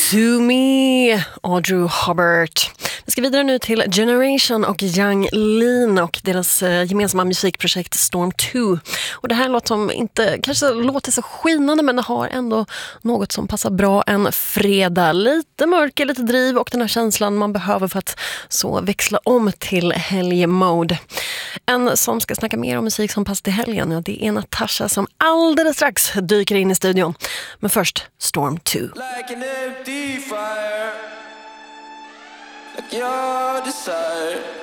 To Me, Audrey Hobart. Vi ska vidare nu till Generation och Yung Lean och deras gemensamma musikprojekt Storm 2. Och det här låter som inte kanske låter så skinande, men det har ändå något som passar bra en fredag. Lite mörker, lite driv och den här känslan man behöver för att så växla om till helgmode. En som ska snacka mer om musik som passar till helgen, ja, det är Natasha som alldeles strax dyker in i studion. Men först Storm 2. Like an empty fire, like your desire.